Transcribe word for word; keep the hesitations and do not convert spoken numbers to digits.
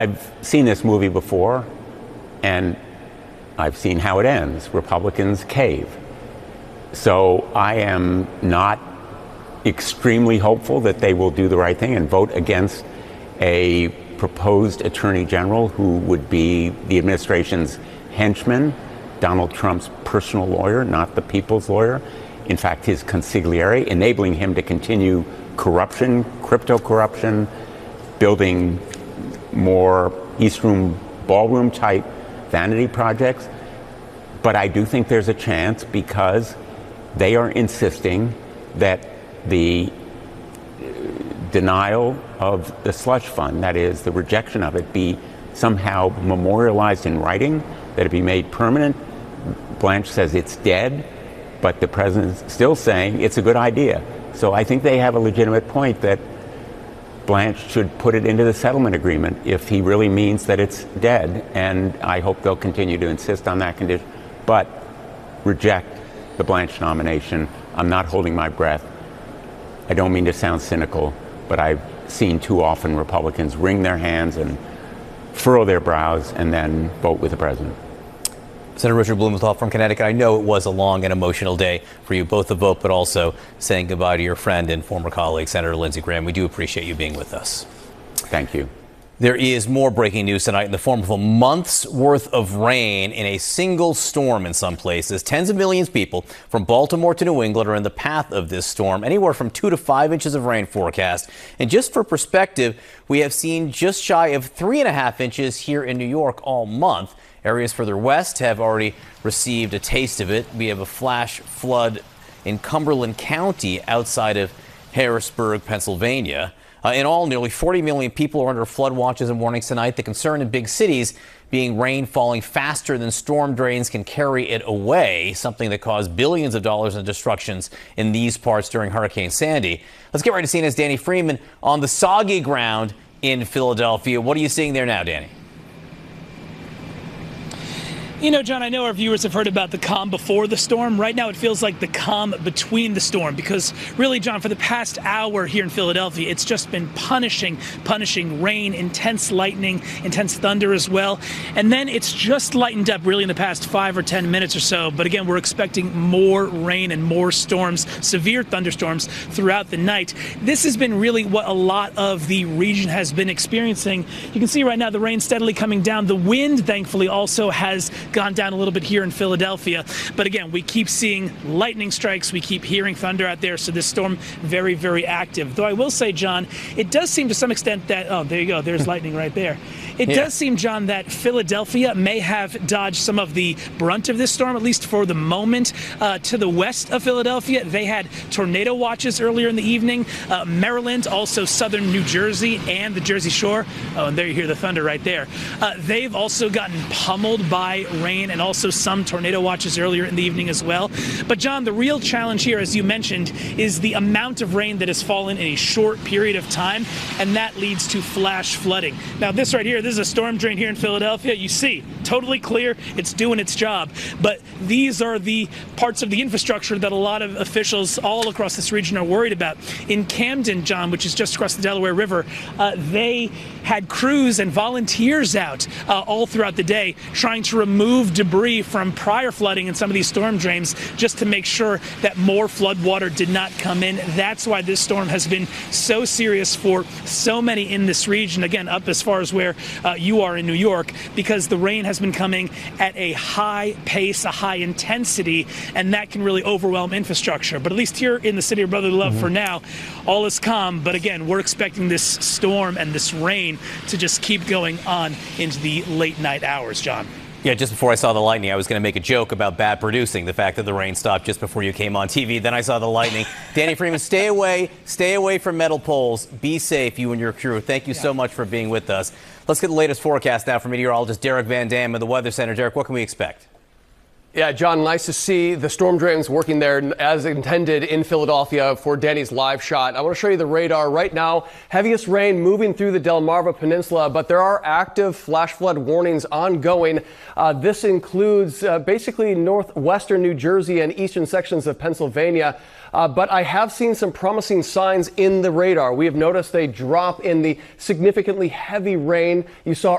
I've seen this movie before, and I've seen how it ends. Republicans cave. So I am not extremely hopeful that they will do the right thing and vote against a proposed attorney general who would be the administration's henchman, Donald Trump's personal lawyer, not the people's lawyer. In fact, his consigliere, enabling him to continue corruption, crypto corruption, building more East Room ballroom type vanity projects. But I do think there's a chance because they are insisting that the denial of the slush fund, that is, the rejection of it, be somehow memorialized in writing, that it be made permanent. Blanche says it's dead, but the president's still saying it's a good idea. So I think they have a legitimate point that Blanche should put it into the settlement agreement if he really means that it's dead, and I hope they'll continue to insist on that condition, but reject the Blanche nomination. I'm not holding my breath. I don't mean to sound cynical, but I've seen too often Republicans wring their hands and furrow their brows and then vote with the president. Senator Richard Blumenthal from Connecticut, I know it was a long and emotional day for you, both the vote, but also saying goodbye to your friend and former colleague, Senator Lindsey Graham. We do appreciate you being with us. Thank you. There is more breaking news tonight in the form of a month's worth of rain in a single storm in some places. Tens of millions of people from Baltimore to New England are in the path of this storm, anywhere from two to five inches of rain forecast. And just for perspective, we have seen just shy of three and a half inches here in New York all month. Areas further west have already received a taste of it. We have a flash flood in Cumberland County outside of Harrisburg, Pennsylvania. Uh, in all, nearly forty million people are under flood watches and warnings tonight. The concern in big cities being rain falling faster than storm drains can carry it away, something that caused billions of dollars in destructions in these parts during Hurricane Sandy. Let's get right to C N N's Danny Freeman on the soggy ground in Philadelphia. What are you seeing there now, Danny? You know, John, I know our viewers have heard about the calm before the storm. Right now, it feels like the calm between the storm because really, John, for the past hour here in Philadelphia, it's just been punishing, punishing rain, intense lightning, intense thunder as well. And then it's just lightened up really in the past five or ten minutes or so. But again, we're expecting more rain and more storms, severe thunderstorms throughout the night. This has been really what a lot of the region has been experiencing. You can see right now the rain steadily coming down. The wind, thankfully, also has gone down a little bit here in Philadelphia. But again, we keep seeing lightning strikes. We keep hearing thunder out there. So this storm very, very active. Though I will say, John, it does seem to some extent that, oh, there you go. There's lightning right there. It yeah. does seem, John, that Philadelphia may have dodged some of the brunt of this storm, at least for the moment. Uh, to the west of Philadelphia, they had tornado watches earlier in the evening. Uh, Maryland, also southern New Jersey and the Jersey Shore. Oh, and there you hear the thunder right there. Uh, they've also gotten pummeled by rain and also some tornado watches earlier in the evening as well. But, John, the real challenge here, as you mentioned, is the amount of rain that has fallen in a short period of time, and that leads to flash flooding. Now, this right here, this is a storm drain here in Philadelphia. You see, totally clear. It's doing its job. But these are the parts of the infrastructure that a lot of officials all across this region are worried about. In Camden, John, which is just across the Delaware River, uh, they had crews and volunteers out uh, all throughout the day trying to remove debris from prior flooding in some of these storm drains just to make sure that more flood water did not come in. That's why this storm has been so serious for so many in this region, again, up as far as where uh, you are in New York, because the rain has been coming at a high pace, a high intensity, and that can really overwhelm infrastructure. But at least here in the city of brotherly love mm-hmm. for now, all is calm. But again, we're expecting this storm and this rain to just keep going on into the late night hours, John. Yeah, just before I saw the lightning, I was going to make a joke about bad producing, the fact that the rain stopped just before you came on T V. Then I saw the lightning. Danny Freeman, stay away. Stay away from metal poles. Be safe, you and your crew. Thank you yeah. so much for being with us. Let's get the latest forecast now from meteorologist Derek Van Dam of the Weather Center. Derek, what can we expect? Yeah, John, nice to see the storm drains working there as intended in Philadelphia for Danny's live shot. I want to show you the radar right now. Heaviest rain moving through the Delmarva Peninsula, but there are active flash flood warnings ongoing. Uh, this includes uh, basically northwestern New Jersey and eastern sections of Pennsylvania. Uh, but I have seen some promising signs in the radar. We have noticed a drop in the significantly heavy rain you saw